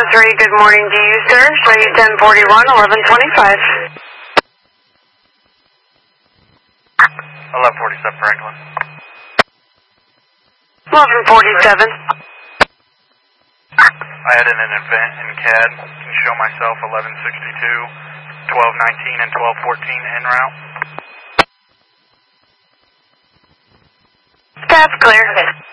good morning to you, sir. Show you 1041, 1125. 1147 Franklin. 1147. I had an event in CAD. Can show myself 1162, 1219, and 1214 en route. That's clear.